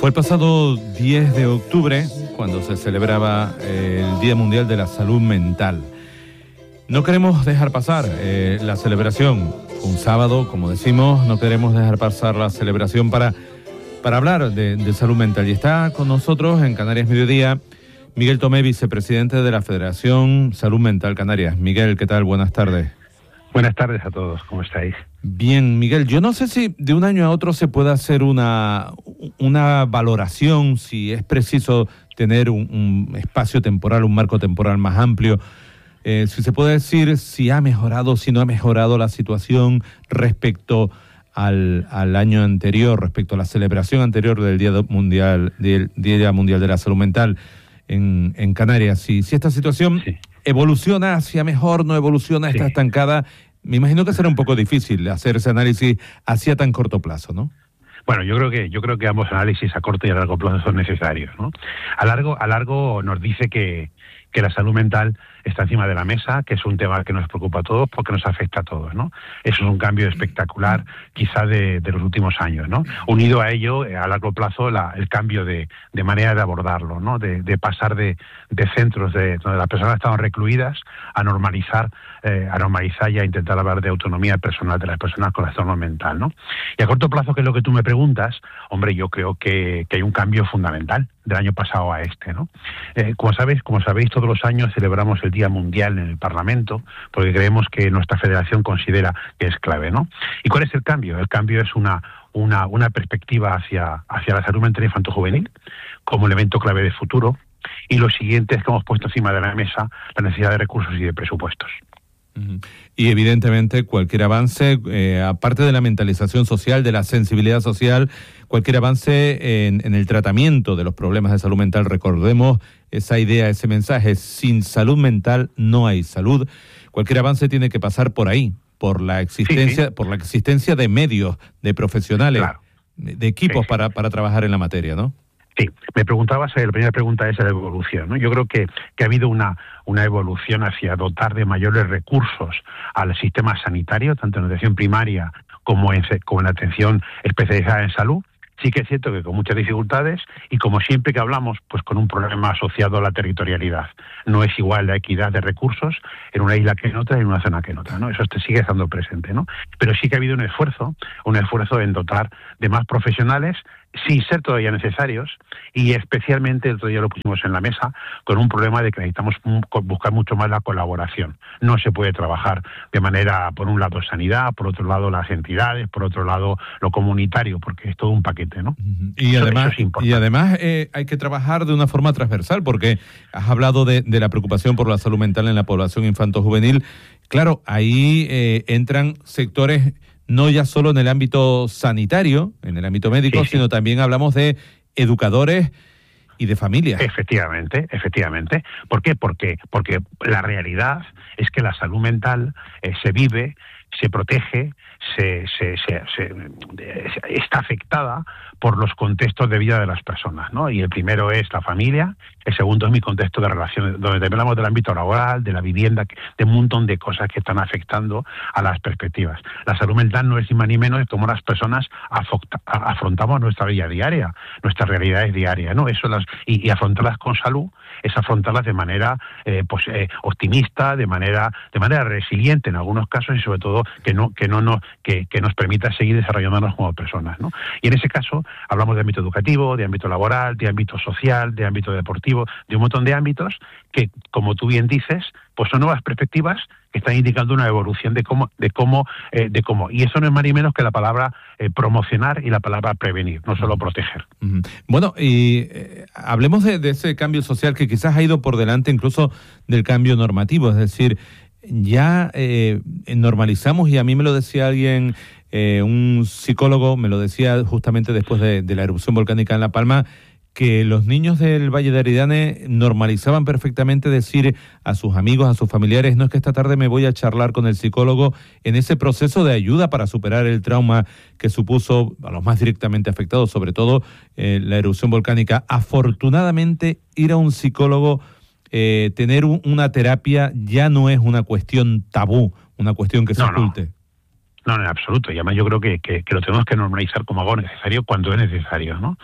Fue el pasado 10 de octubre cuando se celebraba el Día Mundial de la Salud Mental. No queremos dejar pasar la celebración. Un sábado, como decimos, no queremos dejar pasar la celebración para hablar de salud mental. Y está con nosotros en Canarias Mediodía Miguel Tomé, vicepresidente de la Federación Salud Mental Canarias. Miguel, ¿qué tal? Buenas tardes. Buenas tardes a todos, ¿cómo estáis? Bien, Miguel, yo no sé si de un año a otro se puede hacer una valoración, si es preciso tener un espacio temporal, un marco temporal más amplio, si se puede decir si ha mejorado, si no ha mejorado la situación respecto al año anterior, respecto a la celebración anterior del Día Mundial de la Salud Mental en Canarias. Si esta situación evoluciona hacia mejor, no evoluciona, está estancada. Me imagino que será un poco difícil hacer ese análisis hacia tan corto plazo, ¿no? Bueno, yo creo que ambos análisis a corto y a largo plazo son necesarios, ¿no? A largo nos dice que la salud mental está encima de la mesa, que es un tema que nos preocupa a todos porque nos afecta a todos, ¿no? Eso es un cambio espectacular, quizá de los últimos años, ¿no? Unido a ello, a largo plazo, el cambio de manera de abordarlo, ¿no? De pasar de centros donde las personas estaban recluidas a normalizar y a intentar hablar de autonomía personal de las personas con la salud mental, ¿no? Y a corto plazo, que es lo que tú me preguntas, hombre, yo creo que hay un cambio fundamental del año pasado a este, ¿no? Como sabéis, todos los años celebramos el Día Mundial en el Parlamento, porque creemos que nuestra federación considera que es clave, ¿no? ¿Y cuál es el cambio? El cambio es una perspectiva hacia la salud mental infanto-juvenil como elemento clave de futuro, y lo siguiente es que hemos puesto encima de la mesa la necesidad de recursos y de presupuestos. Y evidentemente cualquier avance, aparte de la mentalización social, de la sensibilidad social, cualquier avance en el tratamiento de los problemas de salud mental, recordemos esa idea, ese mensaje: sin salud mental no hay salud. Cualquier avance tiene que pasar por ahí, por la existencia de medios, de profesionales, de equipos para trabajar en la materia, ¿no? Sí, me preguntabas, la primera pregunta es la evolución, ¿no? Yo creo que ha habido una evolución hacia dotar de mayores recursos al sistema sanitario, tanto en atención primaria como en la atención especializada en salud. Sí que es cierto que con muchas dificultades y, como siempre que hablamos, pues con un problema asociado a la territorialidad. No es igual la equidad de recursos en una isla que en otra y en una zona que en otra, ¿no? Eso sigue estando presente, ¿no? Pero sí que ha habido un esfuerzo en dotar de más profesionales, sin ser todavía necesarios, y especialmente, el otro día lo pusimos en la mesa, con un problema de que necesitamos buscar mucho más la colaboración. No se puede trabajar de manera, por un lado, sanidad, por otro lado, las entidades, por otro lado, lo comunitario, porque es todo un paquete, ¿no? Y además hay que trabajar de una forma transversal, porque has hablado de la preocupación por la salud mental en la población infanto-juvenil. Claro, ahí entran sectores no ya solo en el ámbito sanitario, en el ámbito médico, sino también hablamos de educadores y de familias. Efectivamente. ¿Por qué? Porque la realidad es que la salud mental se vive, se protege, está afectada por los contextos de vida de las personas, ¿no? Y el primero es la familia, el segundo es mi contexto de relaciones, donde hablamos del ámbito laboral, de la vivienda, de un montón de cosas que están afectando a las perspectivas. La salud mental no es ni más ni menos de cómo las personas afrontamos nuestra vida diaria, nuestras realidades diarias, ¿no? Y afrontarlas con salud es afrontarlas de manera optimista, de manera resiliente en algunos casos, y sobre todo que nos permita seguir desarrollándonos como personas, ¿no? Y en ese caso hablamos de ámbito educativo, de ámbito laboral, de ámbito social, de ámbito deportivo, de un montón de ámbitos que, como tú bien dices, pues son nuevas perspectivas que están indicando una evolución de cómo, y eso no es más ni menos que la palabra promocionar y la palabra prevenir, no solo proteger. Bueno, y hablemos de ese cambio social que quizás ha ido por delante incluso del cambio normativo, es decir, ya normalizamos, y a mí me lo decía alguien, un psicólogo me lo decía justamente después de la erupción volcánica en La Palma, que los niños del Valle de Aridane normalizaban perfectamente decir a sus amigos, a sus familiares: no, es que esta tarde me voy a charlar con el psicólogo, en ese proceso de ayuda para superar el trauma que supuso a los más directamente afectados, sobre todo la erupción volcánica. Afortunadamente, ir a un psicólogo, tener una terapia, ya no es una cuestión tabú, una cuestión que se oculte. No, en absoluto. Y además yo creo que lo tenemos que normalizar como algo necesario cuando es necesario, ¿no?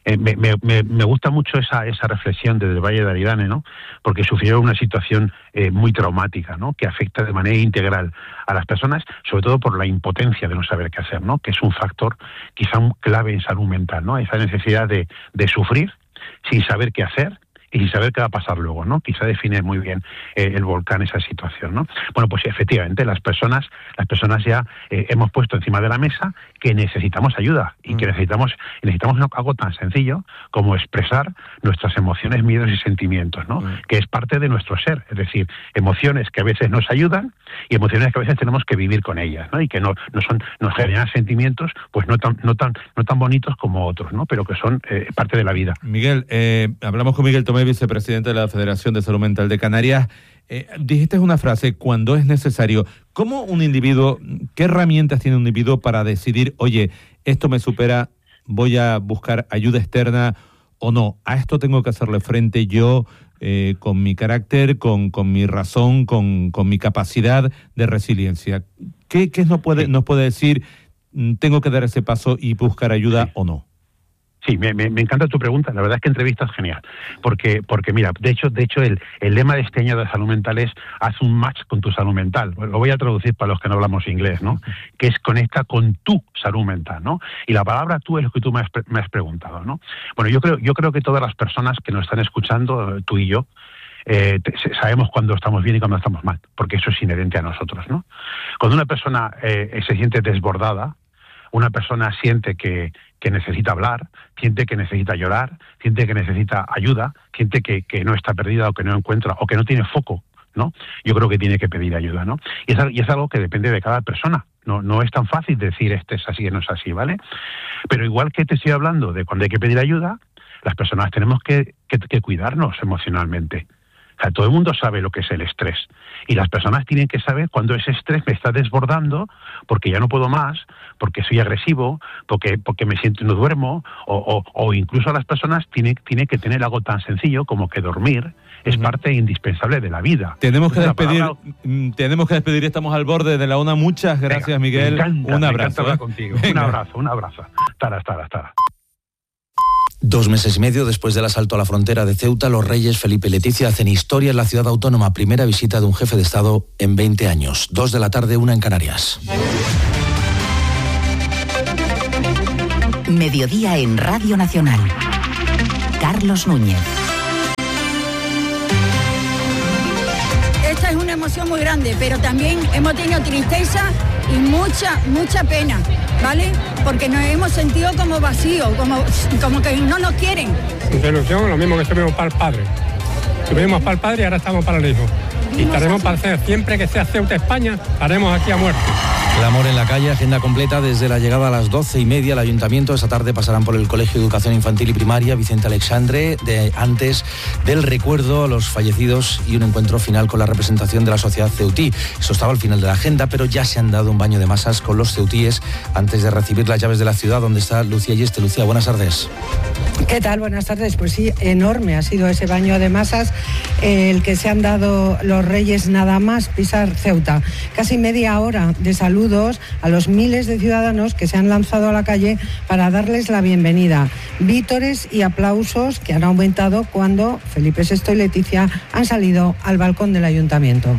Me gusta mucho esa reflexión desde el Valle de Aridane, ¿no? Porque sufrieron una situación muy traumática, ¿no? Que afecta de manera integral a las personas, sobre todo por la impotencia de no saber qué hacer, ¿no? Que es un factor quizá clave en salud mental, ¿no? Esa necesidad de sufrir sin saber qué hacer y sin saber qué va a pasar luego, ¿no? Quizá define muy bien el volcán esa situación, ¿no? Bueno, pues efectivamente las personas ya hemos puesto encima de la mesa que necesitamos ayuda y que necesitamos algo tan sencillo como expresar nuestras emociones, miedos y sentimientos, ¿no? Que es parte de nuestro ser, es decir, emociones que a veces nos ayudan y emociones que a veces tenemos que vivir con ellas, ¿no? Y que nos generan sentimientos pues no tan bonitos como otros, ¿no? Pero que son parte de la vida. Miguel, hablamos con Miguel Tomé, vicepresidente de la Federación de Salud Mental de Canarias. Dijiste una frase, cuando es necesario. ¿Cómo un individuo, qué herramientas tiene un individuo para decidir, oye, esto me supera, voy a buscar ayuda externa o no? A esto tengo que hacerle frente yo con mi carácter, con mi razón, con mi capacidad de resiliencia. ¿Qué nos puede decir, tengo que dar ese paso y buscar ayuda o no? Sí, me encanta tu pregunta. La verdad es que entrevista es genial. Porque mira, de hecho el lema de este año de salud mental es haz un match con tu salud mental. Lo voy a traducir para los que no hablamos inglés, ¿no? Que es conecta con tu salud mental, ¿no? Y la palabra tú es lo que tú me has preguntado, ¿no? Bueno, yo creo que todas las personas que nos están escuchando, tú y yo, sabemos cuándo estamos bien y cuándo estamos mal, porque eso es inherente a nosotros, ¿no? Cuando una persona se siente desbordada, una persona siente que necesita hablar, siente que necesita llorar, siente que necesita ayuda, siente que no está perdida o que no encuentra o que no tiene foco, ¿no? Yo creo que tiene que pedir ayuda, ¿no? Y es algo que depende de cada persona. No es tan fácil decir este es así y no es así, ¿vale? Pero igual que te estoy hablando de cuando hay que pedir ayuda, las personas tenemos que cuidarnos emocionalmente. O sea, todo el mundo sabe lo que es el estrés. Y las personas tienen que saber cuando ese estrés me está desbordando, porque ya no puedo más, porque soy agresivo, porque me siento no duermo, o incluso las personas tienen que tener algo tan sencillo como que dormir es parte indispensable de la vida. Tenemos que despedir, estamos al borde de la una. Muchas gracias, Miguel. Un abrazo. Me encanta hablar contigo. Un abrazo. Tara. 2 meses y medio después del asalto a la frontera de Ceuta, los reyes Felipe y Leticia hacen historia en la ciudad autónoma. Primera visita de un jefe de Estado en 20 años. 2 de la tarde, 1 en Canarias. Mediodía en Radio Nacional. Carlos Núñez. Esta es una emoción muy grande, pero también hemos tenido tristeza y mucha pena, ¿vale? Porque nos hemos sentido como vacíos, como que no nos quieren. Nuestra ilusión, lo mismo que estuvimos para el padre. Estuvimos para el padre y ahora estamos para el hijo. Y estaremos para hacer, siempre que sea Ceuta España, haremos aquí a muerte. El amor en la calle, agenda completa desde la llegada a las 12:30 al Ayuntamiento. Esta tarde pasarán por el Colegio de Educación Infantil y Primaria Vicente Alexandre, antes del recuerdo a los fallecidos y un encuentro final con la representación de la sociedad ceutí. Eso estaba al final de la agenda, pero ya se han dado un baño de masas con los ceutíes antes de recibir las llaves de la ciudad, donde está Lucía Yeste. Lucía, buenas tardes. ¿Qué tal? Buenas tardes. Pues sí, enorme ha sido ese baño de masas el que se han dado los reyes nada más pisar Ceuta. Casi media hora de saludos a los miles de ciudadanos que se han lanzado a la calle para darles la bienvenida. Vítores y aplausos que han aumentado cuando Felipe VI y Leticia han salido al balcón del Ayuntamiento.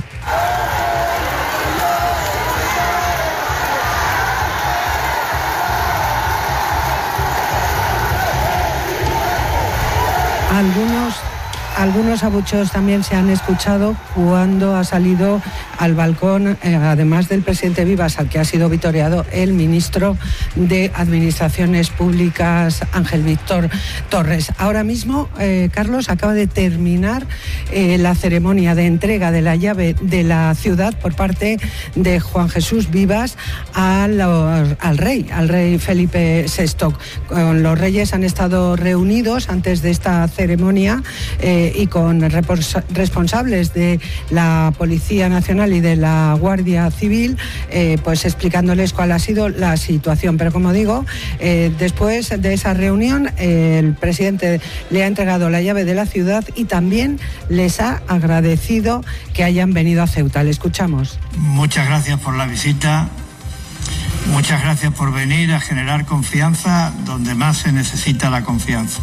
Algunos abucheos también se han escuchado cuando ha salido al balcón, además del presidente Vivas, al que ha sido vitoreado el ministro de Administraciones Públicas, Ángel Víctor Torres. Ahora mismo, Carlos, acaba de terminar la ceremonia de entrega de la llave de la ciudad por parte de Juan Jesús Vivas al rey Felipe VI. Los reyes han estado reunidos antes de esta ceremonia y con responsables de la Policía Nacional y de la Guardia Civil, pues explicándoles cuál ha sido la situación. Pero como digo, después de esa reunión, el presidente le ha entregado la llave de la ciudad y también les ha agradecido que hayan venido a Ceuta. Le escuchamos. Muchas gracias por la visita. Muchas gracias por venir a generar confianza donde más se necesita la confianza.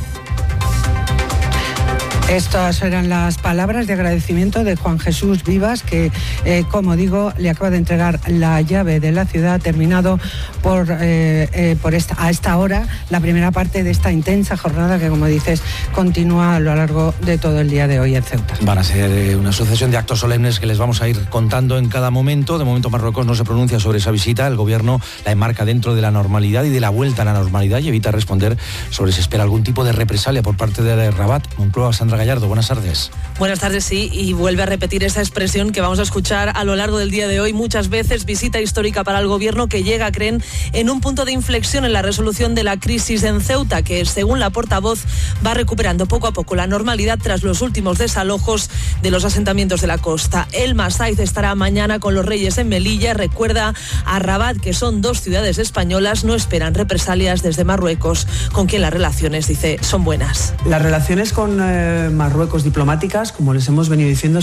Estas eran las palabras de agradecimiento de Juan Jesús Vivas, que, como digo, le acaba de entregar la llave de la ciudad, terminado a esta hora la primera parte de esta intensa jornada que, como dices, continúa a lo largo de todo el día de hoy en Ceuta. Van a ser una sucesión de actos solemnes que les vamos a ir contando en cada momento. De momento Marruecos no se pronuncia sobre esa visita. El gobierno la enmarca dentro de la normalidad y de la vuelta a la normalidad y evita responder sobre si espera algún tipo de represalia por parte de Rabat. Moncloa, Sandra Gallardo, buenas tardes. Buenas tardes, sí, y vuelve a repetir esa expresión que vamos a escuchar a lo largo del día de hoy muchas veces. Visita histórica para el gobierno que llega, creen, en un punto de inflexión en la resolución de la crisis en Ceuta, que según la portavoz va recuperando poco a poco la normalidad tras los últimos desalojos de los asentamientos de la costa. Elma Saiz estará mañana con los Reyes en Melilla. Recuerda a Rabat que son dos ciudades españolas, no esperan represalias desde Marruecos, con quien las relaciones, dice, son buenas. Las relaciones con Marruecos diplomáticas, como les hemos venido diciendo,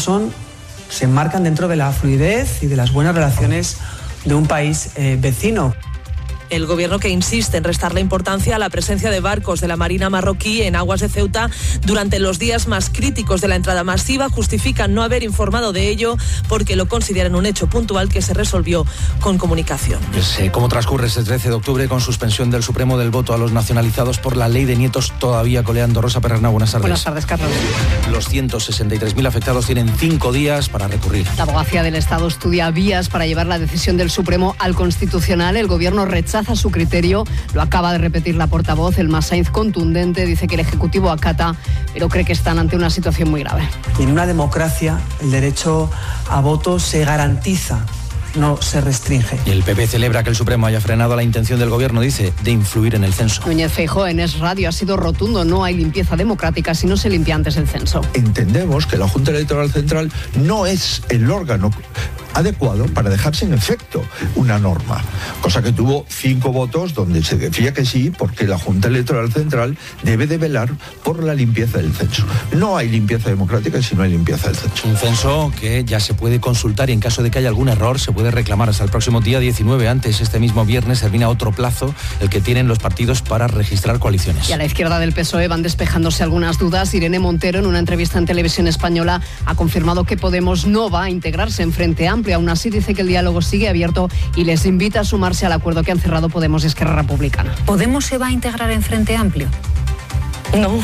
se enmarcan dentro de la fluidez y de las buenas relaciones de un país vecino. El gobierno que insiste en restar la importancia a la presencia de barcos de la Marina marroquí en aguas de Ceuta durante los días más críticos de la entrada masiva, justifican no haber informado de ello porque lo consideran un hecho puntual que se resolvió con comunicación. ¿Cómo transcurre este 13 de octubre con suspensión del Supremo del voto a los nacionalizados por la ley de nietos todavía coleando? Rosa Perrernau, buenas tardes. Buenas tardes, Carlos. Los 163.000 afectados tienen 5 días para recurrir. La Abogacía del Estado estudia vías para llevar la decisión del Supremo al Constitucional. El gobierno rechaza su criterio, lo acaba de repetir la portavoz. Elma Saiz, contundente, dice que el Ejecutivo acata, pero cree que están ante una situación muy grave. Y en una democracia el derecho a voto se garantiza, no se restringe. Y el PP celebra que el Supremo haya frenado la intención del gobierno, dice, de influir en el censo. Núñez Feijóo en Es Radio ha sido rotundo: no hay limpieza democrática si no se limpia antes el censo. Entendemos que la Junta Electoral Central no es el órgano adecuado para dejar sin efecto una norma, cosa que tuvo 5 votos donde se decía que sí, porque la Junta Electoral Central debe de velar por la limpieza del censo. No hay limpieza democrática si no hay limpieza del censo. Un censo que ya se puede consultar y en caso de que haya algún error se puede reclamar hasta el próximo día 19. Antes, este mismo viernes, termina otro plazo, el que tienen los partidos para registrar coaliciones. Y a la izquierda del PSOE van despejándose algunas dudas. Irene Montero, en una entrevista en Televisión Española, ha confirmado que Podemos no va a integrarse en Frente Amplio. Aún así, dice que el diálogo sigue abierto y les invita a sumarse al acuerdo que han cerrado Podemos y Esquerra Republicana. ¿Podemos se va a integrar en Frente Amplio? No.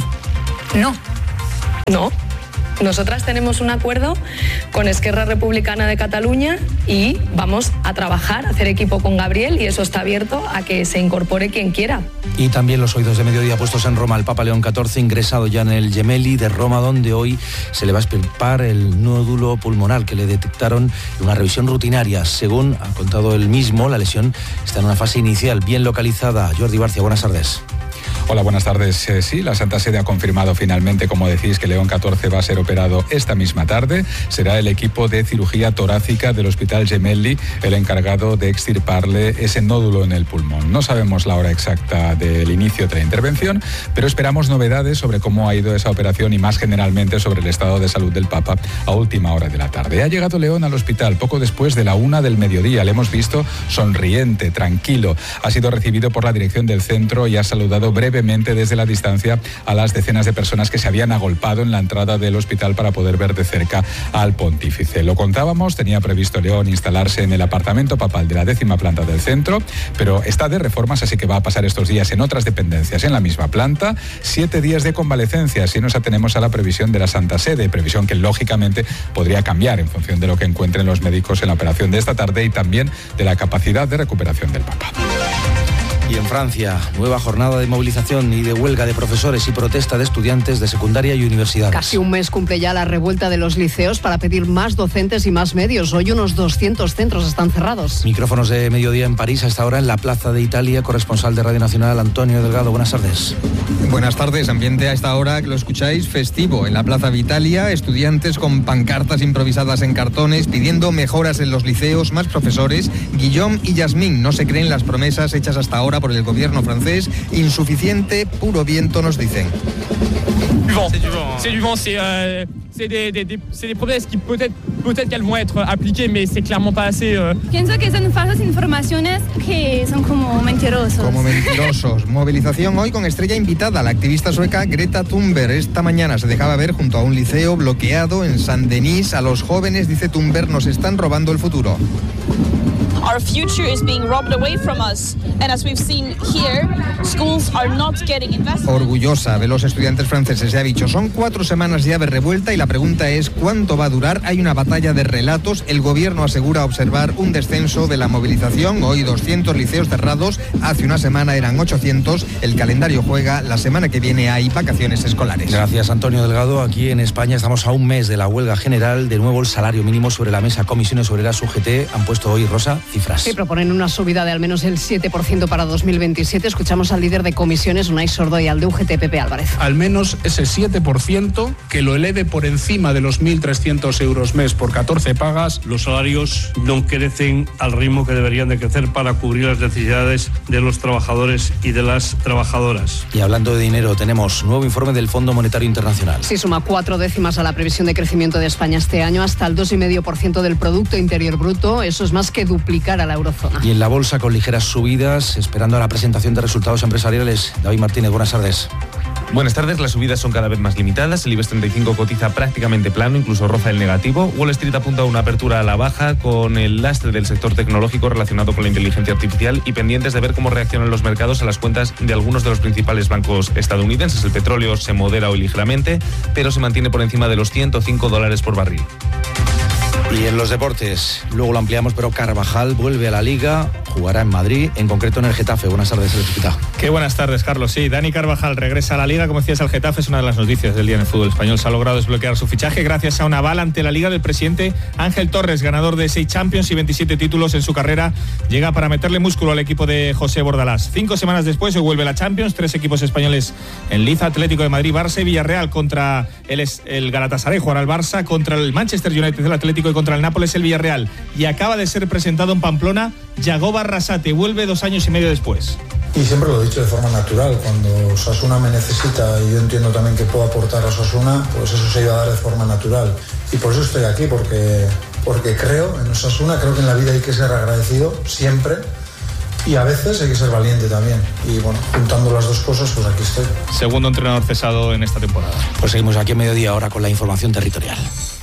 No. Nosotras tenemos un acuerdo con Esquerra Republicana de Cataluña y vamos a trabajar, a hacer equipo con Gabriel, y eso está abierto a que se incorpore quien quiera. Y también los oídos de mediodía puestos en Roma. El Papa León XIV ingresado ya en el Gemelli de Roma, donde hoy se le va a extirpar el nódulo pulmonar que le detectaron en una revisión rutinaria. Según ha contado él mismo, la lesión está en una fase inicial bien localizada. Jordi Barcia, buenas tardes. Hola, buenas tardes. Sí, la Santa Sede ha confirmado finalmente, como decís, que León XIV va a ser operado esta misma tarde. Será el equipo de cirugía torácica del Hospital Gemelli el encargado de extirparle ese nódulo en el pulmón. No sabemos la hora exacta del inicio de la intervención, pero esperamos novedades sobre cómo ha ido esa operación y más generalmente sobre el estado de salud del Papa a última hora de la tarde. Ha llegado León al hospital poco después de la 1 del mediodía. Le hemos visto sonriente, tranquilo. Ha sido recibido por la dirección del centro y ha saludado brevemente desde la distancia a las decenas de personas que se habían agolpado en la entrada del hospital para poder ver de cerca al pontífice. Lo contábamos, tenía previsto León instalarse en el apartamento papal de la 10ª planta del centro, pero está de reformas, así que va a pasar estos días en otras dependencias en la misma planta. 7 días de convalecencia, si nos atenemos a la previsión de la Santa Sede, previsión que lógicamente podría cambiar en función de lo que encuentren los médicos en la operación de esta tarde y también de la capacidad de recuperación del Papa. Y en Francia, nueva jornada de movilización y de huelga de profesores y protesta de estudiantes de secundaria y universidades. Casi un mes cumple ya la revuelta de los liceos para pedir más docentes y más medios. Hoy unos 200 centros están cerrados. Micrófonos de mediodía en París, hasta ahora en la Plaza de Italia. Corresponsal de Radio Nacional, Antonio Delgado, buenas tardes. Buenas tardes, ambiente a esta hora que lo escucháis festivo. En la Plaza de Italia, estudiantes con pancartas improvisadas en cartones pidiendo mejoras en los liceos, más profesores. Guillaume y Yasmín no se creen las promesas hechas hasta ahora por el gobierno francés. Insuficiente, puro viento, nos dicen. C'est du vent, c'est des promesses qui peut-être peut-être qu'elles vont être appliquées, mais c'est clairement pas assez. Pienso que son falsas informaciones que son como mentirosos. Como mentirosos. Movilización hoy con estrella invitada, la activista sueca Greta Thunberg. Esta mañana se dejaba ver junto a un liceo bloqueado en Saint-Denis. A los jóvenes, dice Thunberg, nos están robando el futuro. Our future is being robbed away from us, and as we've seen here, schools are not getting invested. Orgullosa de los estudiantes franceses, se ha dicho, son 4 semanas ya de revuelta y la pregunta es ¿cuánto va a durar? Hay una batalla de relatos, el gobierno asegura observar un descenso de la movilización, hoy 200 liceos cerrados, hace una semana eran 800, el calendario juega, la semana que viene hay vacaciones escolares. Gracias, Antonio Delgado. Aquí en España estamos a un mes de la huelga general, de nuevo el salario mínimo sobre la mesa. Comisiones Obreras, UGT, han puesto hoy, Rosa, cifras. Sí, proponen una subida de al menos el 7% para 2027. Escuchamos al líder de comisiones, Unai Sordo, y al de UGT, Pepe Álvarez. Al menos ese 7% que lo eleve por encima de los 1.300 euros mes por 14 pagas. Los salarios no crecen al ritmo que deberían de crecer para cubrir las necesidades de los trabajadores y de las trabajadoras. Y hablando de dinero, tenemos nuevo informe del Fondo Monetario Internacional. Sí, suma 4 décimas a la previsión de crecimiento de España este año, hasta el 2,5% del Producto Interior Bruto. Eso es más que duplicar a la eurozona. Y en la bolsa con ligeras subidas, esperando a la presentación de resultados empresariales. David Martínez, buenas tardes. Buenas tardes, las subidas son cada vez más limitadas, el IBEX 35 cotiza prácticamente plano, incluso roza el negativo. Wall Street apunta a una apertura a la baja con el lastre del sector tecnológico relacionado con la inteligencia artificial y pendientes de ver cómo reaccionan los mercados a las cuentas de algunos de los principales bancos estadounidenses. El petróleo se modera hoy ligeramente, pero se mantiene por encima de los $105 por barril. Y en los deportes, luego lo ampliamos, pero Carvajal vuelve a la Liga, jugará en Madrid, en concreto en el Getafe. Buenas tardes, Elvita. Qué buenas tardes, Carlos. Sí, Dani Carvajal regresa a la Liga, como decías, al Getafe es una de las noticias del día en el fútbol español. Se ha logrado desbloquear su fichaje gracias a un aval ante la Liga del presidente Ángel Torres, ganador de 6 Champions y 27 títulos en su carrera. Llega para meterle músculo al equipo de José Bordalás. 5 semanas después se vuelve la Champions, 3 equipos españoles en liza: Atlético de Madrid, Barça y Villarreal. Contra el Galatasaray jugará el Barça, contra el Manchester United el Atlético y contra el Nápoles el Villarreal. Y acaba de ser presentado en Pamplona Yagoba Arrasate, vuelve 2 años y medio después. Y siempre lo he dicho de forma natural, cuando Osasuna me necesita y yo entiendo también que puedo aportar a Osasuna, pues eso se iba a dar de forma natural. Y por eso estoy aquí, porque creo en Osasuna, creo que en la vida hay que ser agradecido siempre y a veces hay que ser valiente también. Y bueno, juntando las dos cosas, pues aquí estoy. Segundo entrenador cesado en esta temporada. Pues seguimos aquí a mediodía ahora con la información territorial.